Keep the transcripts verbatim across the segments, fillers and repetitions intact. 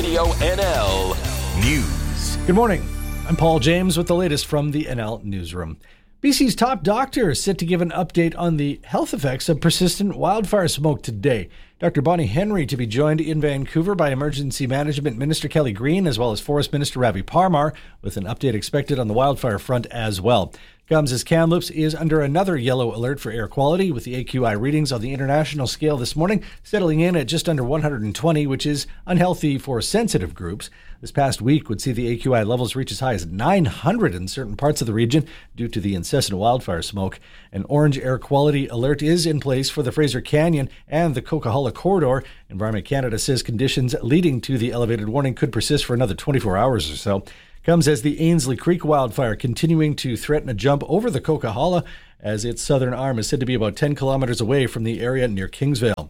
Radio N L News. Good morning. I'm Paul James with the latest from the N L Newsroom. B C's top doctor is set to give an update on the health effects of persistent wildfire smoke today. Doctor Bonnie Henry to be joined in Vancouver by Emergency Management Minister Kelly Green as well as Forest Minister Ravi Parmar, with an update expected on the wildfire front as well. Comes as Kamloops is under another yellow alert for air quality, with the A Q I readings on the international scale this morning settling in at just under one hundred twenty, which is unhealthy for sensitive groups. This past week would see the A Q I levels reach as high as nine hundred in certain parts of the region due to the incessant wildfire smoke. An orange air quality alert is in place for the Fraser Canyon and the Coquihalla corridor. Environment Canada says conditions leading to the elevated warning could persist for another twenty-four hours or so. Comes as the Ainslie Creek wildfire continuing to threaten a jump over the Coquihalla, as its southern arm is said to be about ten kilometers away from the area near Kingsvale.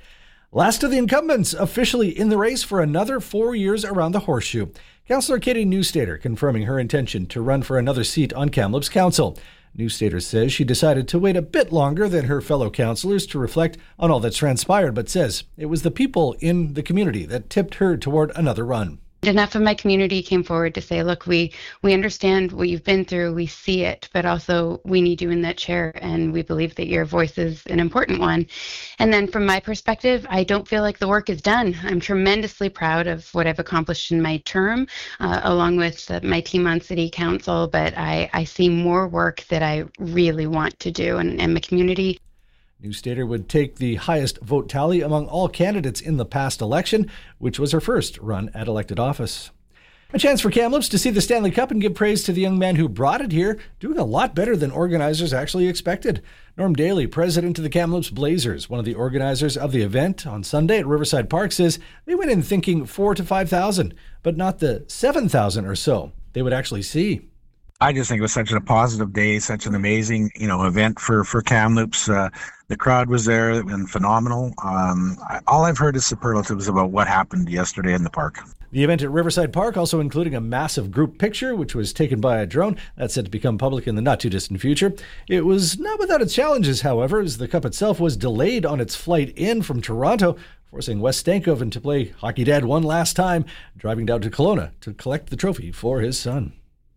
Last of the incumbents officially in the race for another four years around the Horseshoe. Councillor Katie Newstater confirming her intention to run for another seat on Kamloops Council. Newstater says she decided to wait a bit longer than her fellow councillors to reflect on all that's transpired, but says it was the people in the community that tipped her toward another run. Enough of my community came forward to say, look, we, we understand what you've been through, we see it, but also we need you in that chair, and we believe that your voice is an important one. And then from my perspective, I don't feel like the work is done. I'm tremendously proud of what I've accomplished in my term, uh, along with uh, my team on City Council, but I, I see more work that I really want to do, and, and my community. Newstater would take the highest vote tally among all candidates in the past election, which was her first run at elected office. A chance for Kamloops to see the Stanley Cup and give praise to the young man who brought it here, doing a lot better than organizers actually expected. Norm Daly, president of the Kamloops Blazers, one of the organizers of the event on Sunday at Riverside Park, says they went in thinking four to five thousand, but not the seven thousand or so they would actually see. I just think it was such a positive day, such an amazing, you know, event for, for Kamloops. Uh, the crowd was there and phenomenal. Um, I, all I've heard is superlatives about what happened yesterday in the park. The event at Riverside Park also including a massive group picture, which was taken by a drone. That's set to become public in the not-too-distant future. It was not without its challenges, however, as the cup itself was delayed on its flight in from Toronto, forcing Wes Stankoven to play Hockey Dad one last time, driving down to Kelowna to collect the trophy for his son.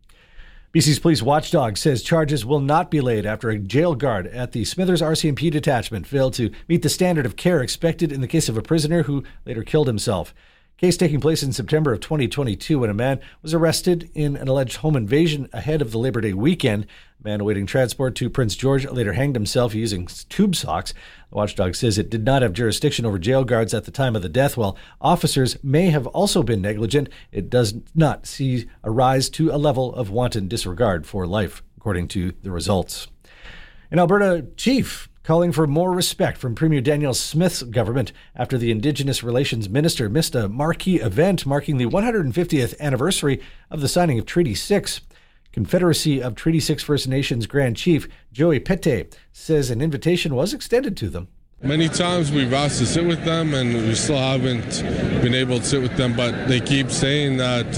B C's police watchdog says charges will not be laid after a jail guard at the Smithers R C M P detachment failed to meet the standard of care expected in the case of a prisoner who later killed himself. Case taking place in September of twenty twenty-two when a man was arrested in an alleged home invasion ahead of the Labor Day weekend. A man awaiting transport to Prince George later hanged himself using tube socks. The watchdog says it did not have jurisdiction over jail guards at the time of the death. While officers may have also been negligent, it does not see a rise to a level of wanton disregard for life, according to the results. An Alberta chief calling for more respect from Premier Danielle Smith's government after the Indigenous Relations Minister missed a marquee event marking the one hundred fiftieth anniversary of the signing of Treaty six. Confederacy of Treaty six First Nations Grand Chief Joey Pete says an invitation was extended to them. Many times we've asked to sit with them and we still haven't been able to sit with them, but they keep saying that,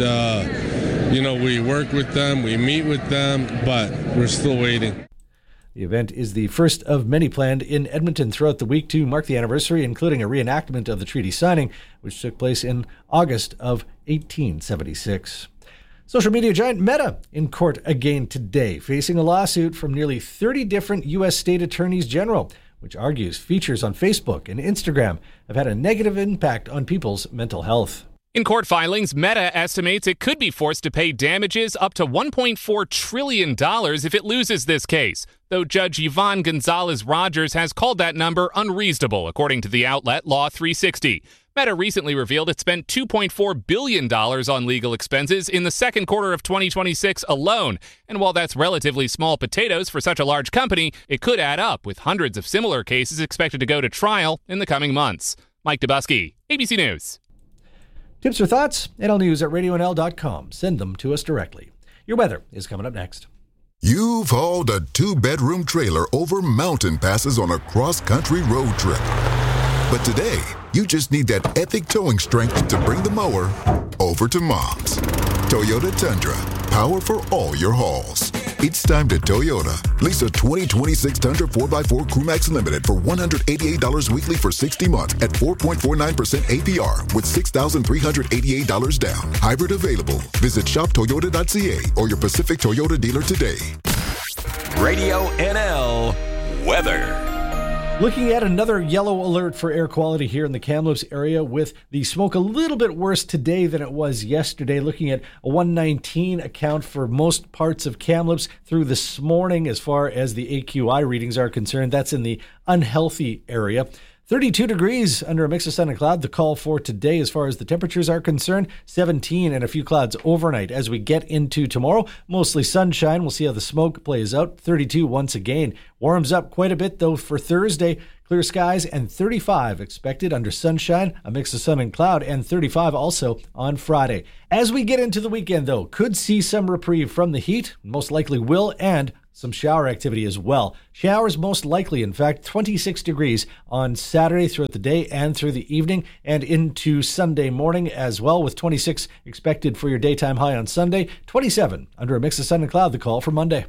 uh, you know, we work with them, we meet with them, but we're still waiting. The event is the first of many planned in Edmonton throughout the week to mark the anniversary, including a reenactment of the treaty signing, which took place in August of eighteen seventy-six. Social media giant Meta in court again today, facing a lawsuit from nearly thirty different U S state attorneys general, which argues features on Facebook and Instagram have had a negative impact on people's mental health. In court filings, Meta estimates it could be forced to pay damages up to one point four trillion dollars if it loses this case, though Judge Yvonne Gonzalez-Rogers has called that number unreasonable, according to the outlet Law three sixty. Meta recently revealed it spent two point four billion dollars on legal expenses in the second quarter of twenty twenty-six alone. And while that's relatively small potatoes for such a large company, it could add up, with hundreds of similar cases expected to go to trial in the coming months. Mike Dubusky, A B C News. Tips or thoughts? N L News at radio N L dot com. Send them to us directly. Your weather is coming up next. You've hauled a two-bedroom trailer over mountain passes on a cross-country road trip. But today, you just need that epic towing strength to bring the mower over to Mom's. Toyota Tundra, power for all your hauls. It's time to Toyota. Lease a twenty twenty-six Tundra four by four Crewmax Limited for one hundred eighty-eight dollars weekly for sixty months at four point four nine percent A P R with six thousand three hundred eighty-eight dollars down. Hybrid available. Visit shop toyota dot c a or your Pacific Toyota dealer today. Radio N L weather. Looking at another yellow alert for air quality here in the Kamloops area, with the smoke a little bit worse today than it was yesterday. Looking at a one nineteen account for most parts of Kamloops through this morning as far as the A Q I readings are concerned. That's in the unhealthy area. thirty-two degrees under a mix of sun and cloud. The call for today as far as the temperatures are concerned, seventeen and a few clouds overnight. As we get into tomorrow, mostly sunshine. We'll see how the smoke plays out. thirty-two once again. Warms up quite a bit though for Thursday. Clear skies and thirty-five expected under sunshine, a mix of sun and cloud, and thirty-five also on Friday. As we get into the weekend though, could see some reprieve from the heat, most likely will, and some shower activity as well. Showers most likely, in fact, twenty-six degrees on Saturday throughout the day and through the evening and into Sunday morning as well, with twenty-six expected for your daytime high on Sunday, twenty-seven under a mix of sun and cloud. The call for Monday.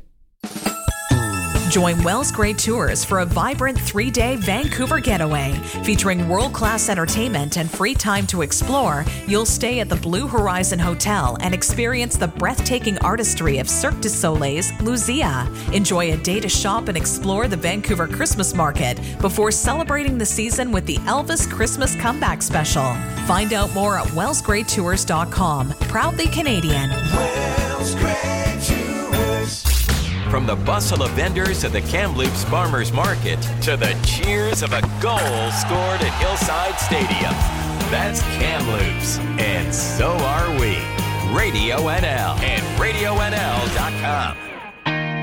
Join Wells Gray Tours for a vibrant three-day Vancouver getaway. Featuring world-class entertainment and free time to explore, you'll stay at the Blue Horizon Hotel and experience the breathtaking artistry of Cirque du Soleil's Luzia. Enjoy a day to shop and explore the Vancouver Christmas Market before celebrating the season with the Elvis Christmas Comeback Special. Find out more at wells gray tours dot com. Proudly Canadian. Wells Gray Tours. From the bustle of vendors at the Kamloops Farmers Market to the cheers of a goal scored at Hillside Stadium. That's Kamloops, and so are we. Radio N L and radio N L dot com.